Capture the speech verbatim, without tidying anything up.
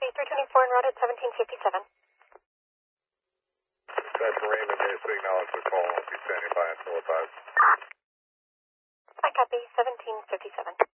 copy. three twenty-four en route at seventeen fifty-seven. That's Raymond. Basic acknowledge the call. I'll be standing by until advised. I copy. seventeen fifty-seven.